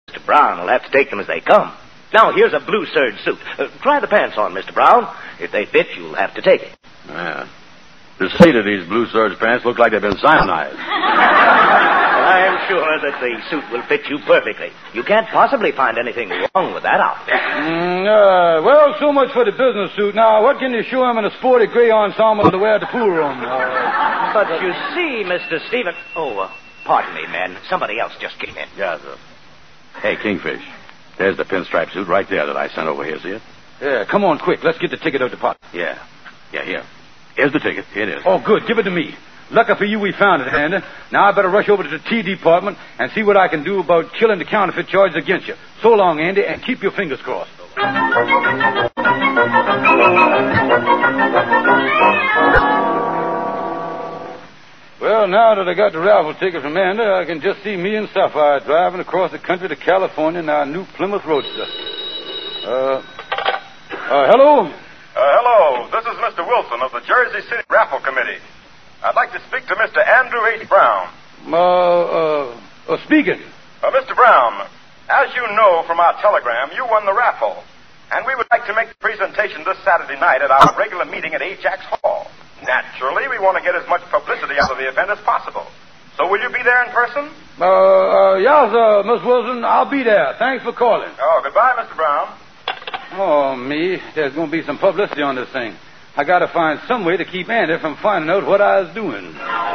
Mr. Brown will have to take them as they come. Now, here's a blue serge suit. Try the pants on, Mr. Brown. If they fit, you'll have to take it. Yeah. The seat of these blue serge pants look like they've been cyanized. I am sure that the suit will fit you perfectly. You can't possibly find anything wrong with that outfit. Well, so much for the business suit. Now, what can you show him in a sporty gray ensemble to wear at the pool room? But you see, Mr. Stephen... Oh, pardon me, men. Somebody else just came in. Yeah, sir. Hey, Kingfish. There's the pinstripe suit right there that I sent over here, see it? Yeah, come on, quick. Let's get the ticket out the pot. Yeah, here. Here's the ticket. Here it is. Oh, good. Give it to me. Lucky for you we found it, Andy. Now I better rush over to the tea department and see what I can do about killing the counterfeit charges against you. So long, Andy, and keep your fingers crossed. Well, now that I got the raffle ticket from Andy, I can just see me and Sapphire driving across the country to California in our new Plymouth Roadster. Hello? Hello. This is Mr. Wilson of the Jersey City Raffle Committee. I'd like to speak to Mr. Andrew H. Brown. Speaking. Mr. Brown, as you know from our telegram, you won the raffle. And we would like to make the presentation this Saturday night at our regular meeting at Ajax Hall. Naturally, we want to get as much publicity out of the event as possible. So will you be there in person? Yes, Miss Wilson, I'll be there. Thanks for calling. Oh, goodbye, Mr. Brown. Oh, me. There's going to be some publicity on this thing. I got to find some way to keep Andy from finding out what I was doing.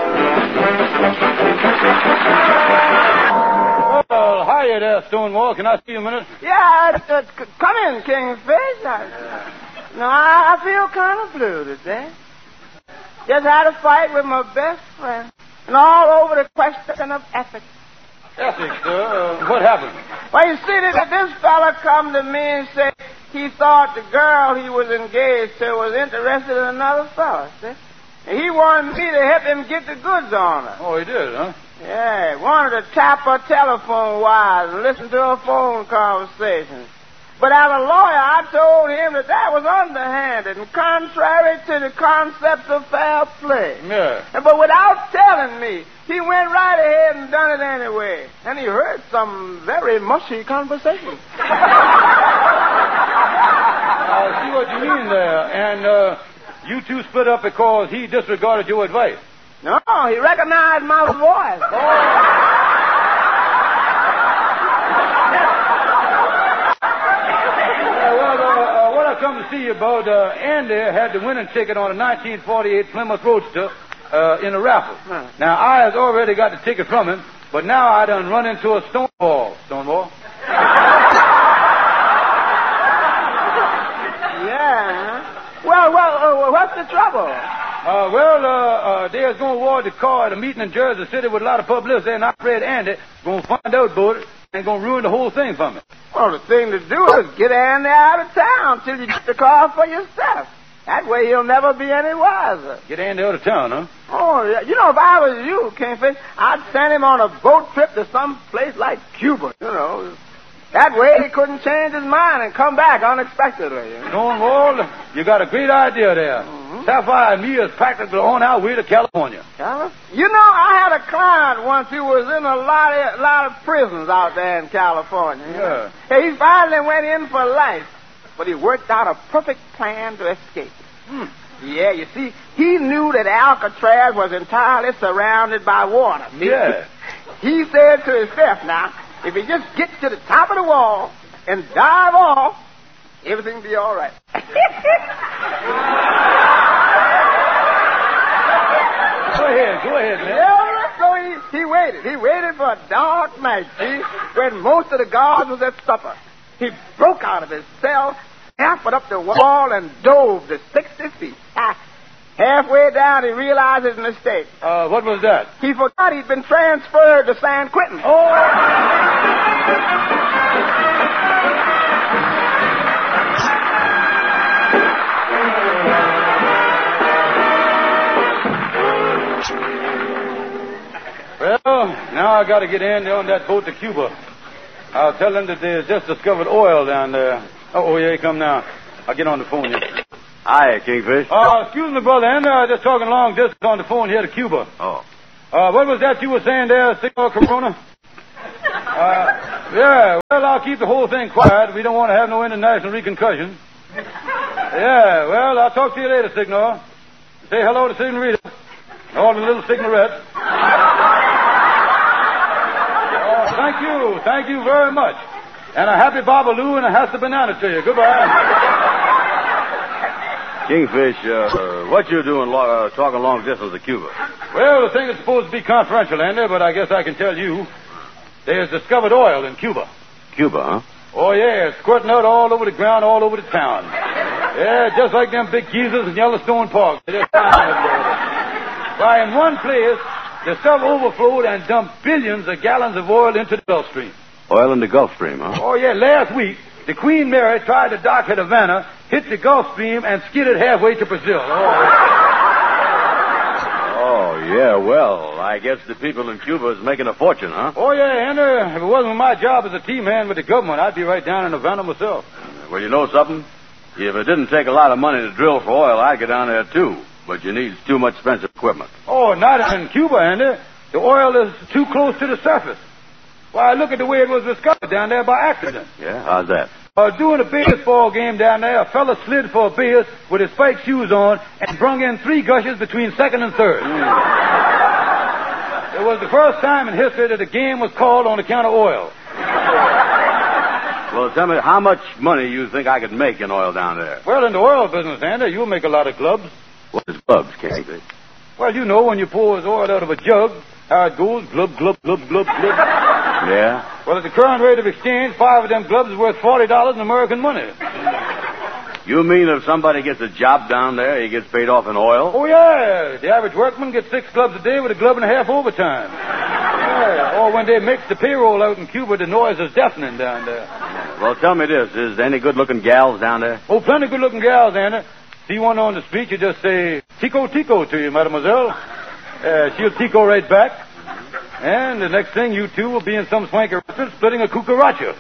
Well, hiya there, Stonewall. Can I see you a minute? Yeah, come in, Kingfish. I feel kind of blue today. Just had a fight with my best friend. And all over the question of ethics. Ethics, sir? What happened? Well, you see, this fella come to me and said he thought the girl he was engaged to was interested in another fella, see? And he wanted me to help him get the goods on her. Oh, he did, huh? Yeah, he wanted to tap her telephone wires and listen to her phone conversations. But as a lawyer, I told him that was underhanded and contrary to the concepts of fair play. Yeah. But without telling me, he went right ahead and done it anyway. And he heard some very mushy conversation. I see what you mean there. And you two split up because he disregarded your advice. No, he recognized my voice. What I come to see you about, Andy had the winning ticket on a 1948 Plymouth Roadster in a raffle. Now, I has already got the ticket from him, but now I done run into a Stonewall. Stonewall? Yeah. Well, what's the trouble? They're going to award the car at a meeting in Jersey City with a lot of publicity, and I'm afraid Andy going to find out about it and going to ruin the whole thing for me. Well, the thing to do is get Andy out of town till you get the car for yourself. That way he'll never be any wiser. Get Andy out of town, huh? Oh, yeah. You know, if I was you, Kingfish, I'd send him on a boat trip to some place like Cuba, you know. That way he couldn't change his mind and come back unexpectedly. You know? Stonewall, you got a great idea there. Mm-hmm. Sapphire and me is practically on our way to California. You know, I had a client once who was in a lot of prisons out there in California. Yeah. Hey, he finally went in for life, but he worked out a perfect plan to escape. Yeah, you see, he knew that Alcatraz was entirely surrounded by water. Yeah. He said to himself, now, if he just gets to the top of the wall and dive off, everything will be all right. Go ahead, man. Yeah, so he waited. He waited for a dark night, see, when most of the guards was at supper. He broke out of his cell, halfway up the wall, and dove to 60 feet. Halfway down, he realized his mistake. What was that? He forgot he'd been transferred to San Quentin. Well, now I got to get Andy on that boat to Cuba. I'll tell them that they just discovered oil down there. Oh, here he come now. I'll get on the phone here. Hi, Kingfish. Excuse me, brother Andy. I was just talking long distance on the phone here to Cuba. Oh. What was that you were saying there, Senor Corona? Yeah, well, I'll keep the whole thing quiet. We don't want to have no international reconcusion. Yeah, well, I'll talk to you later, Signor. Say hello to Signorita. All the little Signorettes. Oh, thank you very much. And a happy Babaloo and a Hasta Banana to you. Goodbye. Kingfish, what you doing talking long distance to Cuba? Well, the thing is supposed to be confidential, Andy, but I guess I can tell you. There's discovered oil in Cuba. Cuba, huh? Oh, yeah, it's squirting out all over the ground, all over the town. Yeah, just like them big geezers in Yellowstone Park. Why, in one place, the stuff overflowed and dumped billions of gallons of oil into the Gulf Stream. Oil in the Gulf Stream, huh? Oh, yeah, last week, the Queen Mary tried to dock at Havana, hit the Gulf Stream, and skidded halfway to Brazil. Oh, yeah, well, I guess the people in Cuba is making a fortune, huh? Oh, yeah, and if it wasn't my job as a team man with the government, I'd be right down in Havana myself. Well, you know something? If it didn't take a lot of money to drill for oil, I'd get down there, too. But you need too much expensive equipment. Oh, not in Cuba, Andy. The oil is too close to the surface. Why, look at the way it was discovered down there by accident. Yeah? How's that? Doing a baseball game down there, a fella slid for a base with his spiked shoes on and brung in 3 gushes between second and third. It was the first time in history that a game was called on account of oil. Well, tell me, how much money you think I could make in oil down there? Well, in the oil business, Andy, you'll make a lot of clubs. What is clubs, Kingfish? Well, you know when you pour his oil out of a jug, how it goes, glub, glub, glub, glub, glub. Yeah? Well, at the current rate of exchange, 5 of them glubs is worth $40 in American money. You mean if somebody gets a job down there, he gets paid off in oil? Oh, yeah. The average workman gets 6 glubs a day with a glub and a half overtime. Yeah. Or when they mix the payroll out in Cuba, the noise is deafening down there. Well, tell me this. Is there any good-looking gals down there? Oh, plenty good-looking gals, Anna. See one on the street, you just say, Tico, Tico to you, mademoiselle. She'll Tico right back. And the next thing, you two will be in some swanky restaurant splitting a cucaracha.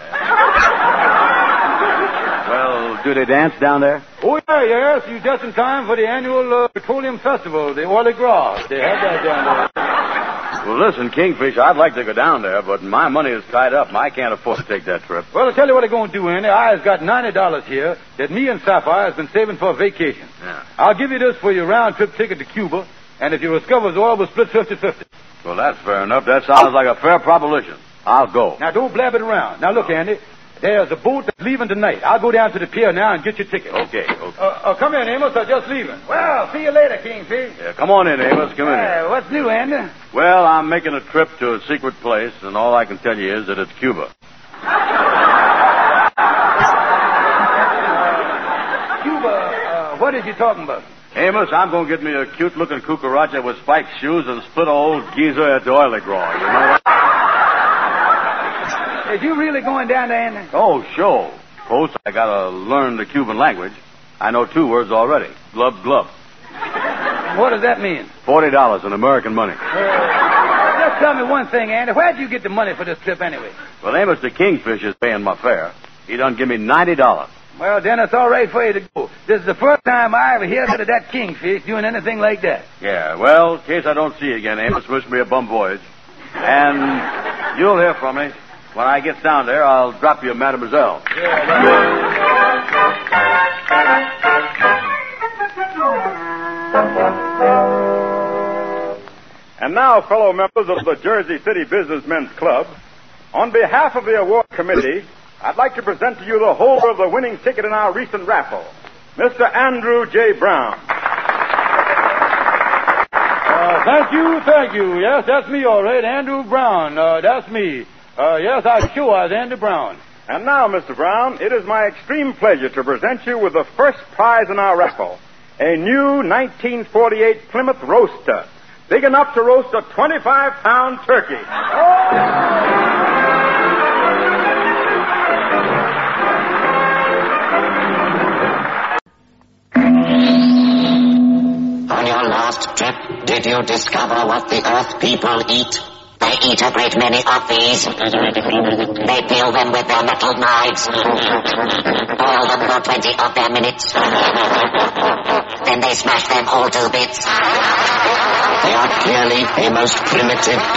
Well, do they dance down there? Oh, yeah, yes. You just in time for the annual petroleum festival, the Oily Gras. They have that down there. Well, listen, Kingfish, I'd like to go down there, but my money is tied up, and I can't afford to take that trip. Well, I'll tell you what I'm going to do, Andy. I've got $90 here that me and Sapphire has been saving for a vacation. Yeah. I'll give you this for your round-trip ticket to Cuba, and if you discover the oil, we'll split 50-50. Well, that's fair enough. That sounds like a fair proposition. I'll go. Now, don't blab it around. Now, look, Andy. There's a boat that's leaving tonight. I'll go down to the pier now and get your ticket. Okay. Come in, Amos. I'm just leaving. Well, see you later, Kingfish. Yeah, come on in, Amos. Come in here. What's new, Andy? Well, I'm making a trip to a secret place, and all I can tell you is that it's Cuba. Cuba, what is you talking about? Amos, I'm going to get me a cute-looking cucaracha with spiked shoes and split a old geezer at the Oily Gras. You know what? Is you really going down there, Andy? Oh, sure. Post, I got to learn the Cuban language. I know 2 words already. Glub, glub. What does that mean? $40 in American money. Just tell me one thing, Andy. Where'd you get the money for this trip anyway? Well, Amos, the Kingfish is paying my fare. He done give me $90. Well, then it's all right for you to go. This is the first time I ever heard of that Kingfish doing anything like that. Yeah, well, in case I don't see you again, Amos, wish me a bum voyage. And you'll hear from me. When I get down there, I'll drop you a mademoiselle. And now, fellow members of the Jersey City Businessmen's Club, on behalf of the award committee, I'd like to present to you the holder of the winning ticket in our recent raffle, Mr. Andrew J. Brown. Thank you. Yes, that's me, all right. Andrew Brown. That's me. Yes, I sure was Andy Brown. And now, Mr. Brown, it is my extreme pleasure to present you with the first prize in our raffle, a new 1948 Plymouth Roaster, big enough to roast a 25-pound turkey. On your last trip, did you discover what the Earth people eat? They eat a great many of these. They peel them with their metal knives. Boil them for 20 of their minutes. Then they smash them all to bits. They are clearly a most primitive